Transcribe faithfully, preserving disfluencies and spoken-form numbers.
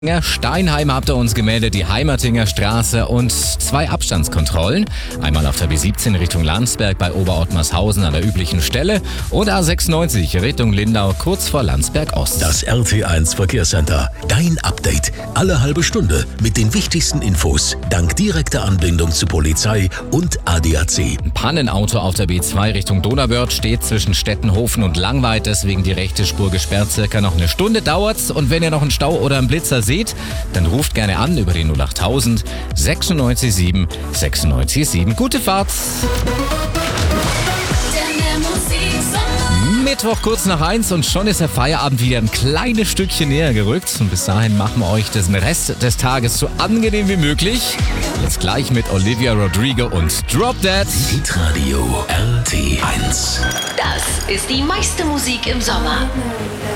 Steinheim habt ihr uns gemeldet, die Heimertinger Straße und zwei Abstandskontrollen. Einmal auf der B siebzehn Richtung Landsberg bei Oberottmarshausen an der üblichen Stelle und A sechsundneunzig Richtung Lindau kurz vor Landsberg Ost. Das R T eins Verkehrscenter. Dein Update. Alle halbe Stunde mit den wichtigsten Infos. Dank direkter Anbindung zu Polizei und A D A C. Ein Pannenauto auf der B zwei Richtung Donauwörth steht zwischen Stettenhofen und Langweid, deswegen die rechte Spur gesperrt. Circa noch eine Stunde dauert's und wenn ihr noch einen Stau oder einen Blitzer seht, dann ruft gerne an über die null achttausend sechsundneunzig sieben sechsundneunzig sieben. Gute Fahrt! Mittwoch kurz nach eins und schon ist der Feierabend wieder ein kleines Stückchen näher gerückt. Und bis dahin machen wir euch den Rest des Tages so angenehm wie möglich. Jetzt gleich mit Olivia Rodrigo und Drop Dead. Hitradio R T eins. Das ist die meiste Musik im Sommer.